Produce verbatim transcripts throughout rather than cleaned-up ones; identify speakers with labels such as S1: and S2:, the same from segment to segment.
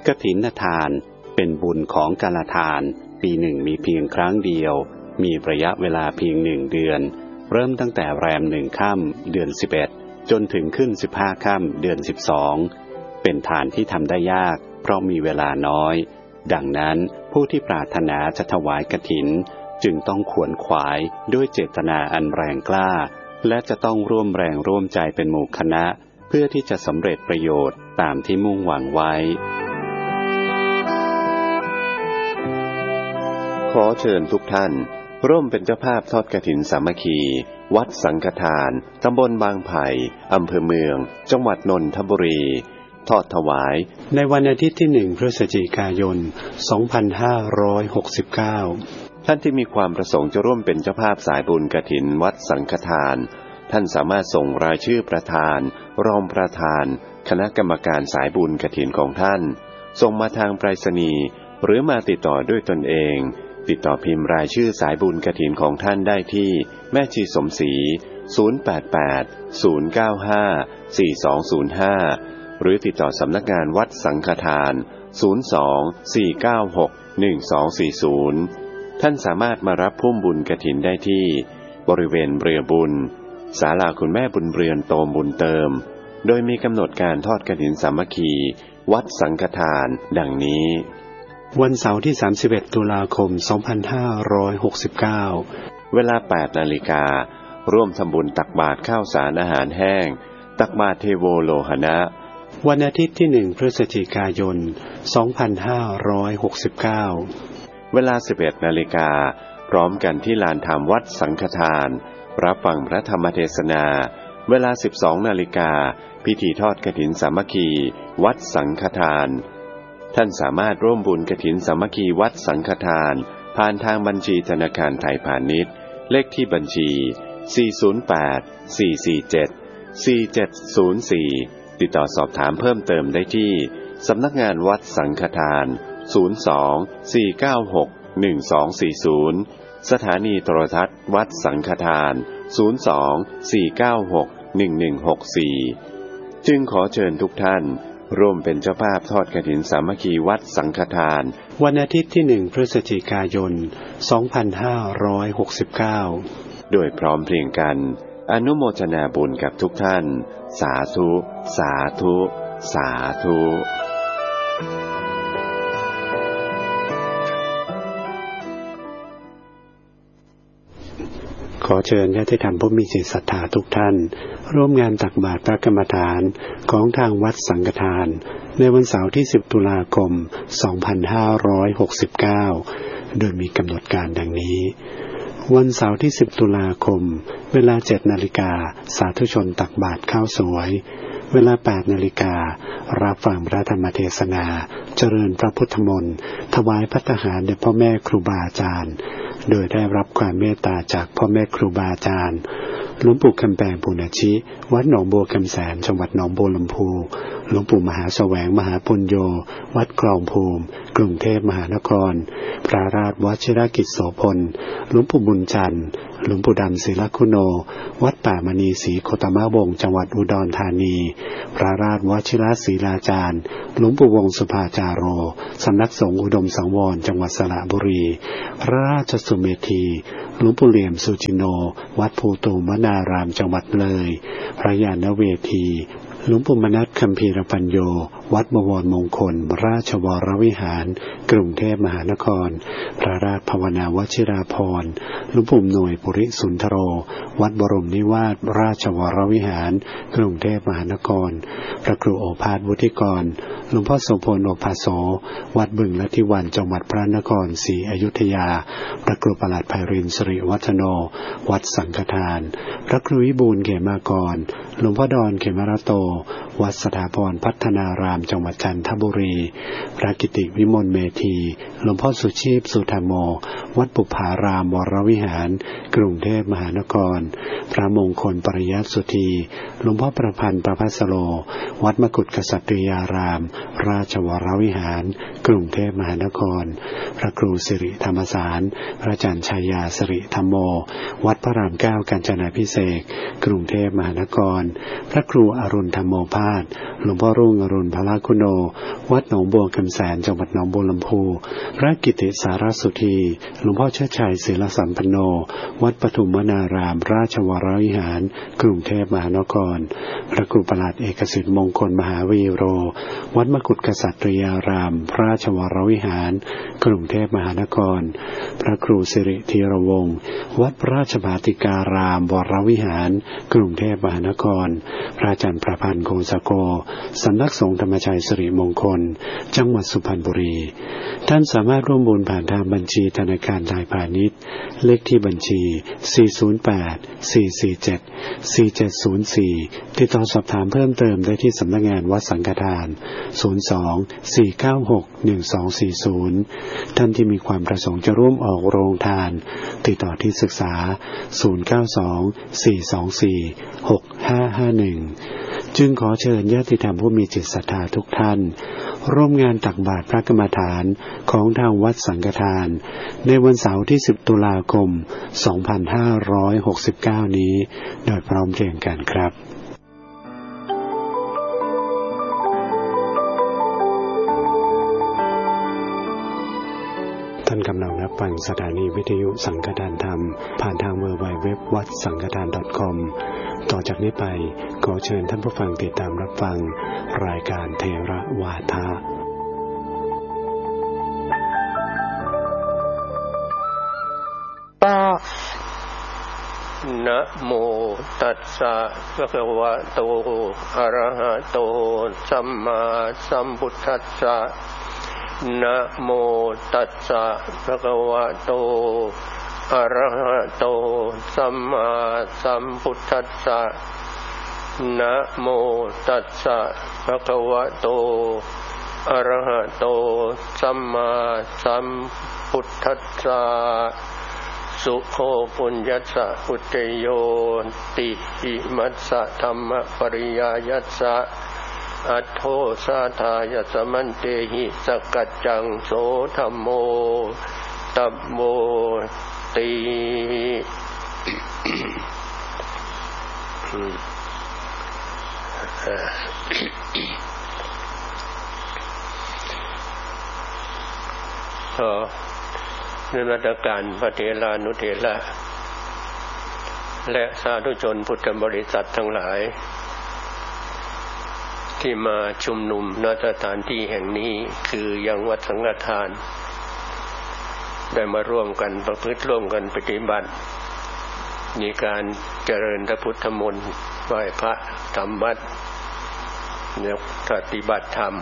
S1: กฐินทานเป็นบุญของกาลทานปีหนึ่งมีเพียงครั้งเดียวมีระยะเวลาเพียงหนึ่งเดือนเริ่มตั้งแต่แรมหนึ่งค่ำเดือนสิบเอ็ดจนถึงขึ้นสิบห้าค่ำเดือนสิบสองเป็นทานที่ทำได้ยากเพราะมีเวลาน้อยดังนั้นผู้ที่ปรารถนาจะถวายกฐินจึงต้องขวนขวายด้วยเจตนาอันแรงกล้าและจะต้องร่วมแรงร่วมใจเป็นหมู่คณะเพื่อที่จะสำเร็จประโยชน์ตามที่มุ่งหวังไว้
S2: ขอเชิญทุกท่านร่วมเป็นเจ้าภาพทอดกฐินสามัคคีวัดสังฆทานตำบลบางไผ่อำเภอเมืองจังหวัดนนทบุรีทอดถวาย
S1: ในวันอาทิตย์ที่หนึ่งพฤศจิกายนสองพันห้าร้อยหกสิบเก้า
S2: ท่านที่มีความประสงค์จะร่วมเป็นเจ้าภาพสายบุญกฐินวัดสังฆทานท่านสามารถส่งรายชื่อประธานรองประธานคณะกรรมการสายบุญกฐินของท่านส่งมาทางไปรษณีย์หรือมาติดต่อด้วยตนเองติดต่อพิมพ์รายชื่อสายบุญกฐินของท่านได้ที่แม่ชีสมศรีศูนย์ แปด แปด ศูนย์ เก้า ห้า สี่ สอง ศูนย์ ห้าหรือติดต่อสำนักงานวัดสังฆทานศูนย์ สอง สี่ เก้า หก หนึ่ง สอง สี่ ศูนย์ท่านสามารถมารับพุ่มบุญกฐินได้ที่บริเวณเรือบุญศาลาคุณแม่บุญเรือนโตมบุญเติมโดยมีกำหนดการทอดกฐินสามัคคีวัดสังฆทานดังนี้
S1: วันเสาร์ที่สามสิบเอ็ดตุลาคมสองพันห้าร้อยหกสิบเก้า
S2: เวลา แปด นาฬิการ่วมทำบุญตักบาตรข้าวสารอาหารแห้งตักบาตรเทโวโลหณะ
S1: วันอาทิตย์ที่หนึ่งพฤศจิกายนสองพันห้าร้อยหกสิบเก้า
S2: เวลา สิบเอ็ด นาฬิกาพร้อมกันที่ลานธรรมวัดสังฆทานรับฟังพระธรรมเทศนาเวลา สิบสอง นาฬิกาพิธีทอดกฐินสามัคคีวัดสังฆทานท่านสามารถร่วมบุญกฐินสามัคคีวัดสังฆทานผ่านทางบัญชีธนาคารไทยพาณิชย์เลขที่บัญชีสี่ ศูนย์ แปด สี่ สี่ เจ็ด สี่ เจ็ด ศูนย์ สี่ติดต่อสอบถามเพิ่มเติมได้ที่สำนักงานวัดสังฆทานศูนย์ สอง สี่ เก้า หก หนึ่ง สอง สี่ ศูนย์สถานีโทรทัศน์วัดสังฆทานศูนย์ สอง สี่ เก้า หก หนึ่ง หนึ่ง หก สี่จึงขอเชิญทุกท่านร่วมเป็นเจ้าภาพทอดกฐินสามัคคีวัดสังฆทาน
S1: วันอาทิตย์ที่หนึ่งพฤศจิกายนสองพันห้าร้อยหกสิบเก้า
S2: โดยพร้อมเพรียงกันอนุโมทนาบุญกับทุกท่านสาธุสาธุสาธุ
S1: ขอเชิญญาติธรรมผู้มีจิตศรัทธาทุกท่านร่วมงานตักบาตรพระกรรมฐานของทางวัดสังฆทานในวันเสาร์ที่สิบตุลาคมสองพันห้าร้อยหกสิบเก้าโดยมีกำหนดการดังนี้วันเสาร์ที่สิบตุลาคมเวลาเจ็ดนาฬิกาสาธุชนตักบาตรข้าวสวยเวลาแปดนาฬิการับฟังพระธรรมเทศนาเจริญพระพุทธมนต์ถวายภัตตาหารแด่พ่อแม่ครูบาอาจารย์โดยได้รับความเมตตาจากพ่อแม่ครูบาอาจารย์หลวงปู่คำแปงปุณชิวัดหนองบัวคำแสนจังหวัดหนองบัวลำพูหลวงปู่มหาแสวงมหาปุญโญวัดคลองภูมิกรุงเทพมหานครพระราชวชิรกิจโสพลหลวงปู่บุญจันทร์หลวงปู่ดำศิลคุโนวัดป่ามณีศรีโคตมวงศ์จังหวัดอุดรธานีพระราชวชิรศรีลาจารย์หลวงปู่วงศ์สุภาจาโรสำนักสงฆ์อุดมสังวรจังหวัดสระบุรีพระราชสุเมธีหลวงปู่เหลี่ยมสุจิโนวัดภูตูมวนารามจังหวัดเลยพระญาณเวทีหลวงปู่มนัสคัมภีรปัญโยวัดบวรมงคลราชวรวิหารกรุงเทพมหานครพระราชภาวนาวชิราภรณ์หลวงปู่หน่วยปุริสุนทโรวัดบรมนิวาสราชวรวิหารกรุงเทพมหานครพระครูโอภาสวุฒิกรหลวงพ่อโสพลโอภาโสวัดบึงละทิวันจังหวัดพระนครศรีอยุธยาพระครูประหลัดไพรินทร์สิริวัฒโนวัดสังฆทานพระครูวิบูลย์เขมากรหลวงพ่อดอนเขมรโตวัดสถาพรพัฒนารามจังหวัดจันทบุรีพระกิติวิมลเมธีหลวงพ่อสุชีพสุธรรมโมวัดปุพารามวรวิหารกรุงเทพมหานครพระมงคลปริยัติสุธีหลวงพ่อประพันธ์ประภัสโรวัดมกุฏกษัตริยารามราชวรวิหารกรุงเทพมหานครพระครูสิริธรรมสารพระอาจารย์ชัยยาสิริธรรมโมวัดพระรามเก้ากาญจนาภิเษกกรุงเทพมหานครพระครูอรุณธรรมโมภาสหลวงพ่อรุ่งอรุณพละคุโนวัดหนองบัวคำแสนจังหวัดหนองบัวลำพูพระกิติสารสุธีหลวงพ่อเชิดชัยศิลสัมปันโนวัดปฐุมวนารามราชวรวิหารกรุงเทพมหานครพระครูประหลัดเอกสิทธิ์มงคลมหาวีโรวัดมกุฏกษัตริยารามราชวรวิหารกรุงเทพมหานครพระครูสิริธีรวงศ์วัดราชบาติการามวรวิหารกรุงเทพมหานครพระอาจารย์ประพันธ์คงสโกสำนักสงฆ์ธรรมชัยสิริมงคลจังหวัดสุพรรณบุรีท่านสามารถร่วมบุญผ่านทางบัญชีธนาคารไทยพาณิชย์เลขที่บัญชีสี่ ศูนย์ แปด สี่ สี่ เจ็ด สี่ เจ็ด ศูนย์ สี่ติดต่อสอบถามเพิ่มเติมได้ที่สำนักงานวัดสังฆทานศูนย์ สอง สี่ เก้า หก หนึ่ง สอง สี่ ศูนย์ท่านที่มีความประสงค์จะร่วมออกโรงทานติดต่อที่ศึกษาศูนย์ เก้า สอง สี่ สอง สี่ หก ห้า ห้า หนึ่งจึงขอเชิญญาติธรรมผู้มีจิตศรัทธาทุกท่านร่วมงานตักบาตรพระกรรมฐานของทางวัดสังฆทานในวันเสาร์ที่สิบตุลาคมสองพันห้าร้อยหกสิบเก้านี้โดยพร้อมเพรียงกันครับท่านกำลังรับฟังสถานีวิทยุสังฆทานธรรมผ่านทาง ดับเบิลยู ดับเบิลยู ดับเบิลยู ดอท วัดสังฆทาน ดอท คอม ต่อจากนี้ไปขอเชิญท่านผู้ฟังติดตามรับฟังรายการเทระวาทะ
S3: นะโมตัสสะภะคะวะโตอะระหะโตสัมมาสัมพุทธัสสะนะโมตัสสะภะคะวะโตอะระหะโตสัมมาสัมพุทธัสสะนะโมตัสสะภะคะวะโตอะระหะโตสัมมาสัมพุทธัสสะสุโขปุญญัสสะอุตโยติอิมัสสะธัมมปริยายัสสะอัตโธสาทายสมันเตหิสกัจจังโสธัมโมตัมโมติขอในรัตการพระเถรานุเถระและสาธุชนพุทธบริษัททั้งหลายที่มาชุมนุมณสถานที่แห่งนี้คือยังวัดสังฆทานได้มาร่วมกันประพฤติร่วมกันปฏิบัติมีการเจริญพระพุทธมนต์ไหว้พระทำวัดเนี่ยปฏิบัติธรรม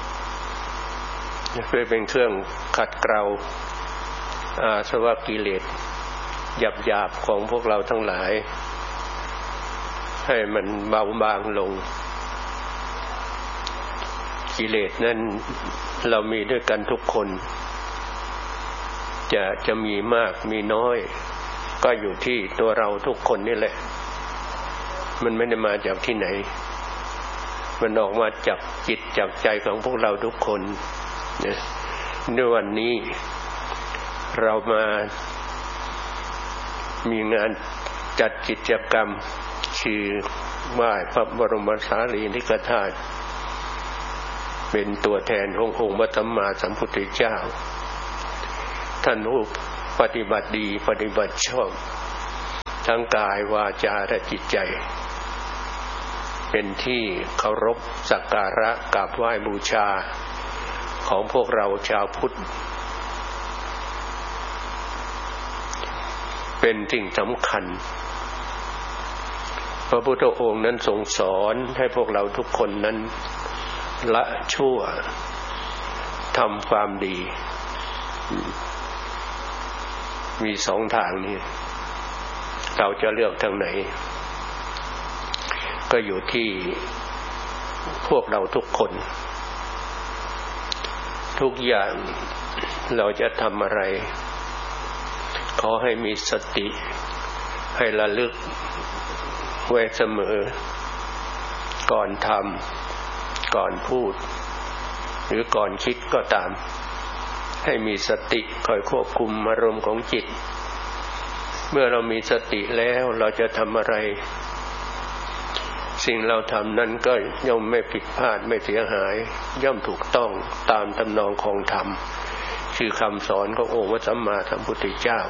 S3: เพื่อเป็นเครื่องขัดเกลาอาสวะกิเลสหยาบๆของพวกเราทั้งหลายให้มันเบาบางลงกิเลสนั้นเรามีด้วยกันทุกคนจะจะมีมากมีน้อยก็อยู่ที่ตัวเราทุกคนนี่แหละมันไม่ได้มาจากที่ไหนมันออกมาจากจิตจากใจของพวกเราทุกคนเนี่ยในวันนี้เรามามีงานจัดกิจกรรมคือไหว้พระบรมสารีริกธาตุเป็นตัวแทนขององค์พระสัมมาสัมพุทธเจ้าท่านผู้ปฏิบัติดีปฏิบัติชอบทั้งกายวาจาและจิตใจเป็นที่เคารพสักการะกราบไหว้บูชาของพวกเราชาวพุทธเป็นสิ่งสำคัญพระพุทธองค์นั้นทรงสอนให้พวกเราทุกคนนั้นละชั่วทำความดีมีสองทางนี้เราจะเลือกทางไหนก็อยู่ที่พวกเราทุกคนทุกอย่างเราจะทำอะไรขอให้มีสติให้ระลึกไว้เสมอก่อนทำก่อนพูดหรือก่อนคิดก็ตามให้มีสติคอยควบคุมอารมณ์ของจิตเมื่อเรามีสติแล้วเราจะทำอะไรสิ่งเราทำนั้นก็ย่อมไม่ผิดพลาดไม่เสียหายย่อมถูกต้องตามทำนองของธรรมคือคำสอนขององค์พระสัมมาสัมพุทธเจ้า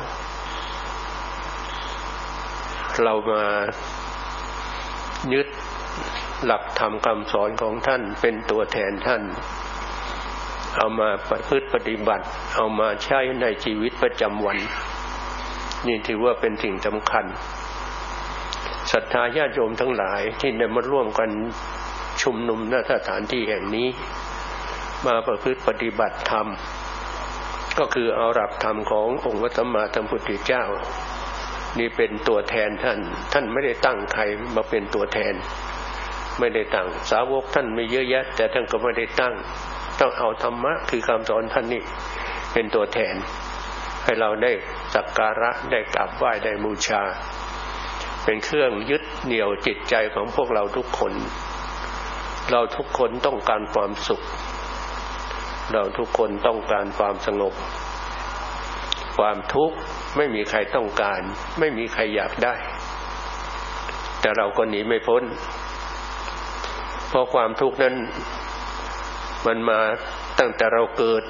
S3: เรามายึดหลักธรรมคำสอนของท่านเป็นตัวแทนท่านเอามาประพฤติปฏิบัติเอามาใช้ในชีวิตประจำวันนี่ถือว่าเป็นสิ่งสำคัญศรัทธาญาติโยมทั้งหลายที่ได้มาร่วมกันชุมนุมณสถานที่แห่งนี้มาประพฤติปฏิบัติธรรมก็คือเอาหลักธรรมขององค์พระสัมมาสัมพุทธเจ้านี่เป็นตัวแทนท่านท่านไม่ได้ตั้งใครมาเป็นตัวแทนไม่ได้ตั้งสาวกท่านมีเยอะแยะแต่ท่านก็ไม่ได้ตั้งต้องเอาธรรมะคือคำสอนท่านนี่เป็นตัวแทนให้เราได้สักการะได้กราบไหว้ได้บูชาเป็นเครื่องยึดเหนี่ยวจิตใจของพวกเราทุกคนเราทุกคนต้องการความสุขเราทุกคนต้องการความสงบความทุกข์ไม่มีใครต้องการไม่มีใครอยากได้แต่เราก็หนีไม่พ้นเพราะความทุกข์นั้นมันมาตั้งแต่เราเกิด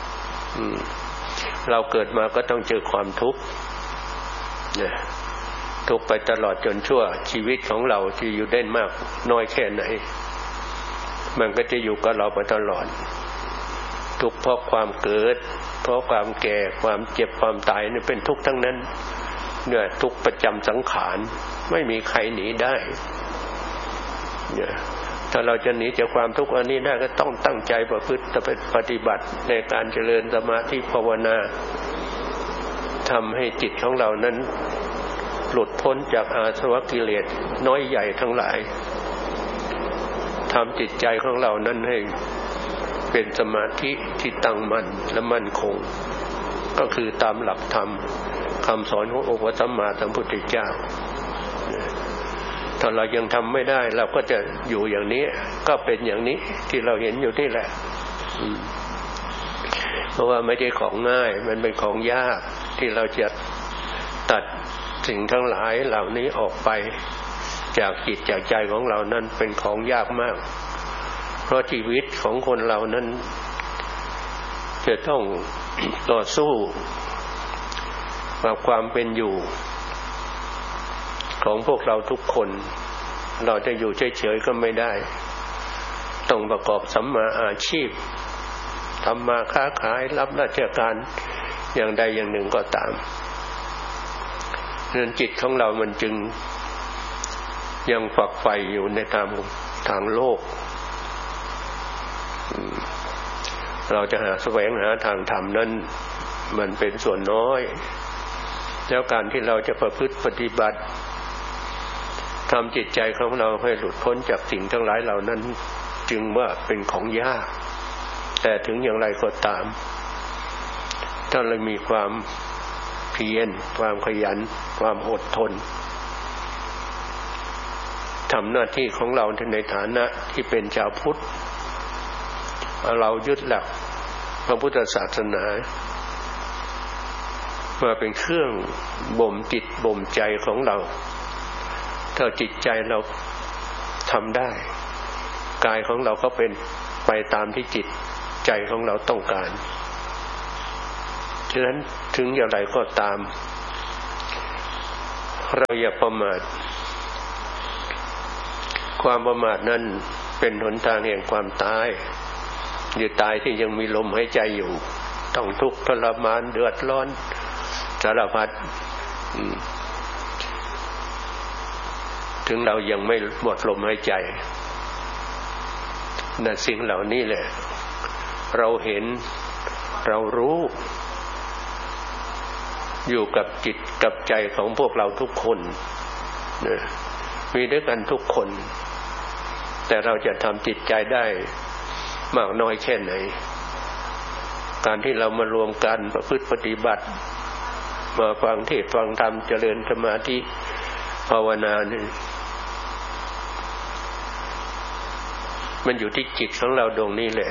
S3: เราเกิดมาก็ต้องเจอความทุกข์เนี่ยทุกข์ไปตลอดจนชั่วชีวิตของเราจะอยู่ได้มากน้อยแค่ไหนมันก็จะอยู่กับเราไปตลอดทุกข์เพราะความเกิดเพราะความแก่ความเจ็บความตายนี่เป็นทุกข์ทั้งนั้นเนี่ยทุกข์ประจำสังขารไม่มีใครหนีได้เนี่ยถ้าเราจะหนีจากความทุกข์อันนี้ได้ก็ต้องตั้งใจประพฤติปฏิบัติในการเจริญสมาธิภาวนาทำให้จิตของเรานั้นหลุดพ้นจากอาสวะกิเลสน้อยใหญ่ทั้งหลายทำจิตใจของเรานั้นให้เป็นสมาธิที่ตั้งมั่นและมั่นคงก็คือตามหลักธรรมคำสอนขององค์พระสัมมาสัมพุทธเจ้าถ้าเรายังทำไม่ได้เราก็จะอยู่อย่างนี้ก็เป็นอย่างนี้ที่เราเห็นอยู่นี่แหละเพราะว่าไม่ใช่ของง่ายมันเป็นของยากที่เราจะตัดสิ่งทั้งหลายเหล่านี้ออกไปจากจิตจากใจของเรานั้นเป็นของยากมากเพราะชีวิตของคนเรานั้นจะต้องต่อสู้กับความเป็นอยู่ของพวกเราทุกคนเราจะอยู่เฉยๆก็ไม่ได้ต้องประกอบสัมมาอาชีพทำมาค้าขายรับราชการอย่างใดอย่างหนึ่งก็ตามเนื่องจิตของเรามันจึงยังฝักใฝ่อยู่ในทางทางโลกเราจะหาแสวงหาทางธรรมนั้นมันเป็นส่วนน้อยแล้วการที่เราจะประพฤติปฏิบัติทำจิตใจของเราให้หลุดพ้นจากสิ่งทั้งหลายเหล่านั้นจึงว่าเป็นของยากแต่ถึงอย่างไรก็ตามถ้าเรามีความเพียรความขยันความอดทนทำหน้าที่ของเราในฐานะที่เป็นชาวพุทธเรายึดหลักพระพุทธศาสนามาเป็นเครื่องบ่มจิตบ่มใจของเราถ้าจิตใจเราทำได้กายของเราก็เป็นไปตามที่จิตใจของเราต้องการฉะนั้นถึงอย่างไรก็ตามเราอย่าประมาทความประมาทนั้นเป็นหนทางแห่งความตายอยู่ตายที่ยังมีลมหายใจอยู่ต้องทุกข์ทรมานเดือดร้อนสารพัดถึงเรายังไม่หมดลมหายใจนั่นสิ่งเหล่านี้แหละเราเห็นเรารู้อยู่กับจิตกับใจของพวกเราทุกคนมีด้วยกันทุกคนแต่เราจะทำจิตใจได้มากน้อยแค่ไหนการที่เรามารวมกันประพฤติปฏิบัติมาฟังเทศน์ฟังธรรมเจริญสมาธิภาวนานี่มันอยู่ที่จิตของเราดวงนี้แหละ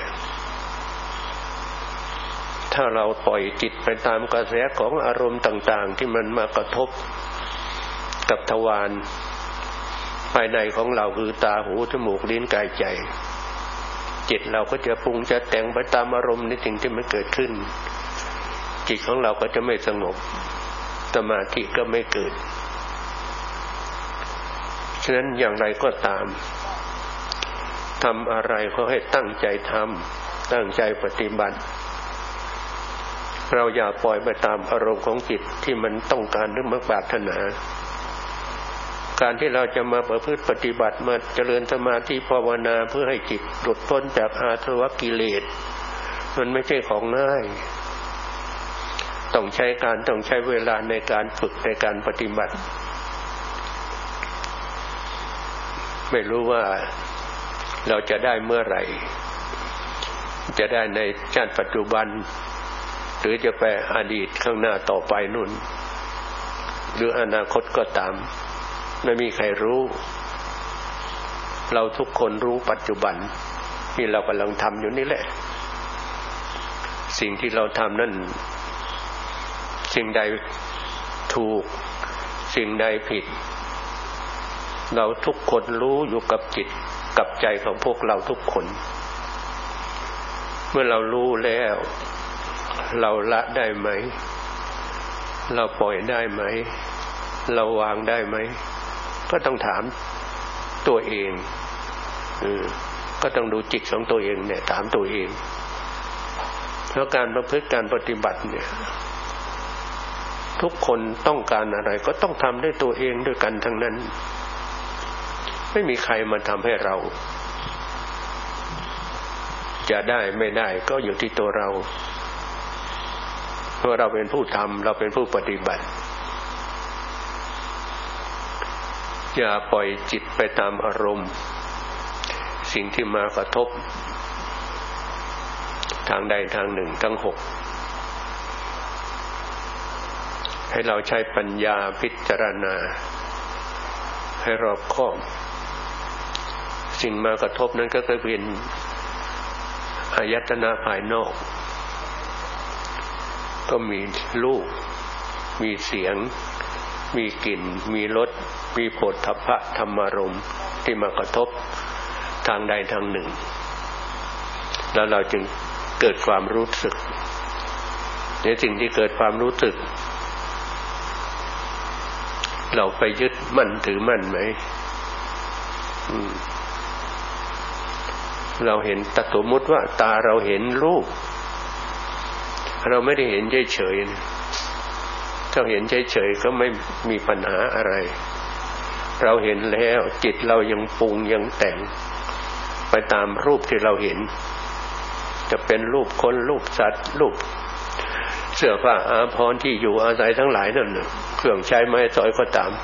S3: ถ้าเราปล่อยจิตไปตามกระแสของอารมณ์ต่างๆที่มันมากระทบกับทวารภายในของเราคือตาหูจมูกลิ้นกายใจจิตเราก็จะปรุงจะแต่งไปตามอารมณ์ในสิ่งที่มันเกิดขึ้นจิตของเราก็จะไม่สงบสมาธิก็ไม่เกิดฉะนั้นอย่างไรก็ตามทำอะไรก็ให้ตั้งใจทำตั้งใจปฏิบัติเราอย่าปล่อยไปตามอารมณ์ของจิตที่มันต้องการหรือมันปรารถนาการที่เราจะมาประพฤติปฏิบัติมาเจริญสมาธิภาวนาเพื่อให้จิตหลุดพ้นจากอาสวะกิเลสมันไม่ใช่ของง่ายต้องใช้การต้องใช้เวลาในการฝึกในการปฏิบัติไม่รู้ว่าเราจะได้เมื่อไหร่จะได้ในชาติปัจจุบันหรือจะไปอดีตข้างหน้าต่อไปนู่นหรืออนาคตก็ตามไม่มีใครรู้เราทุกคนรู้ปัจจุบันที่เรากำลังทำอยู่นี่แหละสิ่งที่เราทำนั่นสิ่งใดถูกสิ่งใดผิดเราทุกคนรู้อยู่กับจิตกับใจของพวกเราทุกคนเมื่อเรารู้แล้วเราละได้ไหมเราปล่อยได้ไหมเราวางได้ไหมก็ต้องถามตัวเองเออก็ต้องดูจิตของตัวเองเนี่ยถามตัวเองเพราะการประพฤติการปฏิบัติเนี่ยทุกคนต้องการอะไรก็ต้องทำด้วยตัวเองด้วยกันทั้งนั้นไม่มีใครมาทำให้เราจะได้ไม่ได้ก็อยู่ที่ตัวเราเพราะเราเป็นผู้ทำเราเป็นผู้ปฏิบัติอย่าปล่อยจิตไปตามอารมณ์สิ่งที่มากระทบทางใดทางหนึ่งทั้งหกให้เราใช้ปัญญาพิจารณาให้รอบคอบสิ่งมากระทบนั้นก็คือเป็นอายตนะภายนอกก็มีรูปมีเสียงมีกลิ่นมีรสมีโผฏฐัพพะธรรมารมณ์ที่มากระทบทางใดทางหนึ่งแล้วเราจึงเกิดความรู้สึกในสิ่งที่เกิดความรู้สึกเราไปยึดมั่นถือมั่นไหมเราเห็นแต่สมมติว่าตาเราเห็นรูปเราไม่ได้เห็นเฉยๆถ้าเห็นเฉยๆก็ไม่มีปัญหาอะไรเราเห็นแล้วจิตเรายังปรุงยังแต่งไปตามรูปที่เราเห็นจะเป็นรูปคนรูปสัตว์รูปเสื้อผ้าอาภรณ์ที่อยู่อาศัยทั้งหลายนั่นน่ะเครื่องใช้ไม้สอยก็ตาม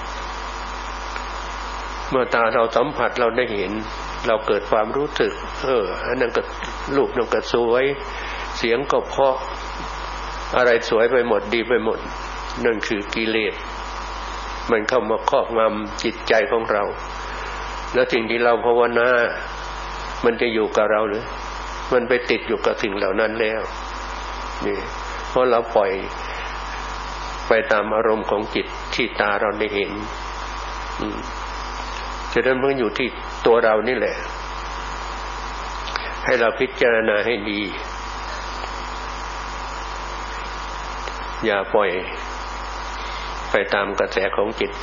S3: เมื่อตาเราสัมผัสเราได้เห็นเราเกิดความรู้สึกเอออันนั้นก็รูปนั่นก็สวยเสียงก็เพราะอะไรสวยไปหมดดีไปหมดนั่นคือกิเลสมันเข้ามาครอบงำจิตใจของเราแล้วสิ่งที่เราภาวนามันจะอยู่กับเราหรือมันไปติดอยู่กับสิ่งเหล่านั้นแล้วนี่เพราะเราปล่อยไปตามอารมณ์ของจิตที่ตาเราได้เห็นฉะนั้นมันอยู่ที่ตัวเรานี่แหละให้เราพิจารณาให้ดีอย่าปล่อยไปตามกระแสของจิต